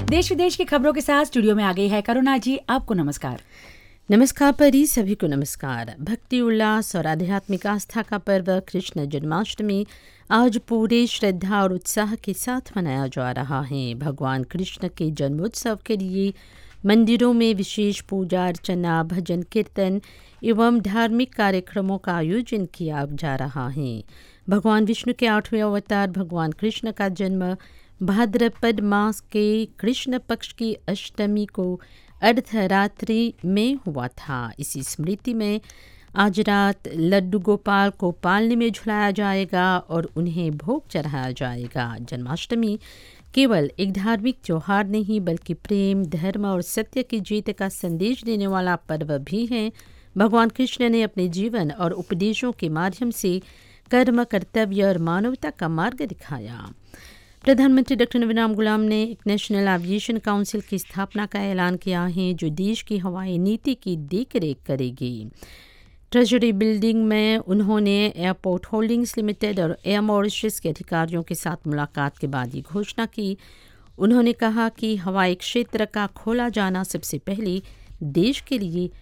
देश विदेश की खबरों के साथ स्टूडियो में आ गई है करुणा जी। आपको नमस्कार। नमस्कार परी, सभी को नमस्कार। भक्ति उल्लास और आध्यात्मिक आस्था का पर्व कृष्ण जन्माष्टमी आज पूरे श्रद्धा और उत्साह के साथ मनाया जा रहा है। भगवान कृष्ण के जन्मोत्सव के लिए मंदिरों में विशेष पूजा अर्चना, भजन कीर्तन एवं धार्मिक कार्यक्रमों का आयोजन किया जा रहा है। भगवान विष्णु के 8वें अवतार भगवान कृष्ण का जन्म भाद्रपद मास के कृष्ण पक्ष की अष्टमी को अर्धरात्रि में हुआ था। इसी स्मृति में आज रात लड्डू गोपाल को पालने में झुलाया जाएगा और उन्हें भोग चढ़ाया जाएगा। जन्माष्टमी केवल एक धार्मिक त्योहार नहीं बल्कि प्रेम, धर्म और सत्य की जीत का संदेश देने वाला पर्व भी है। भगवान कृष्ण ने अपने जीवन और उपदेशों के माध्यम से कर्म, कर्तव्य और मानवता का मार्ग दिखाया। प्रधानमंत्री डॉक्टर नवीन राम गुलाम ने एक नेशनल एविएशन काउंसिल की स्थापना का ऐलान किया है जो देश की हवाई नीति की देखरेख करेगी। ट्रेजरी बिल्डिंग में उन्होंने एयरपोर्ट होल्डिंग्स लिमिटेड और एयर मॉरिशस के अधिकारियों के साथ मुलाकात के बाद ये घोषणा की। उन्होंने कहा कि हवाई क्षेत्र का खोला जाना सबसे पहले देश के लिए